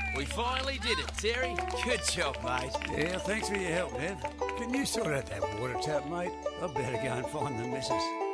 We finally did it, Terry. Good job, mate. Yeah, thanks for your help, Nev. Can you sort out that water tap, mate? I better go and find the missus.